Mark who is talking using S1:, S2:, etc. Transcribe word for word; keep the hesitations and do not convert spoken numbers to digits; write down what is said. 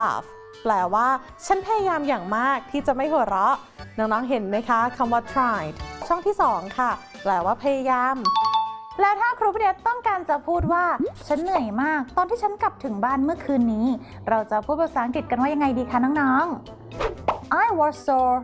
S1: laugh แปลว่าฉันพยายามอย่างมากที่จะไม่หัวเราะน้องๆเห็นไหมคะคำว่า tried ช่องที่สองค่ะแปลว่าพยายามแล้วถ้าครูพี่เดชต้องการจะพูดว่าฉันเหนื่อยมากตอนที่ฉันกลับถึงบ้านเมื่อคืนนี้เราจะพูดภาษาอังกฤษกันว่ายังไงดีคะน้องๆ I was so